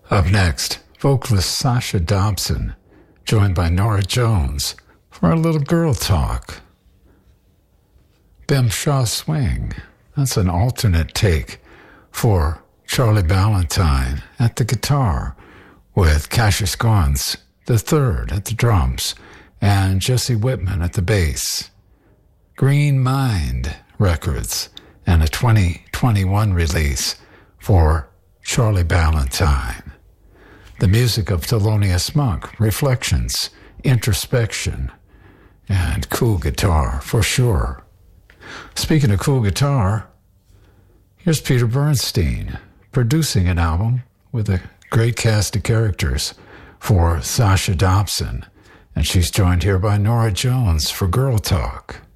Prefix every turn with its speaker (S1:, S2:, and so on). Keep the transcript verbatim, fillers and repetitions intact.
S1: Up next, vocalist Sasha Dobson, joined by Norah Jones for a little girl talk. Bem Shaw Swing, that's an alternate take for Charlie Ballantyne at the guitar, with Cassius Gons the third at the drums, and Jesse Whitman at the bass. Green Mind Records, and a twenty twenty-one release for Charlie Ballantyne. The music of Thelonious Monk, Reflections, Introspection, and cool guitar for sure. Speaking of cool guitar, here's Peter Bernstein producing an album with a great cast of characters for Sasha Dobson, and she's joined here by Norah Jones for Girl Talk.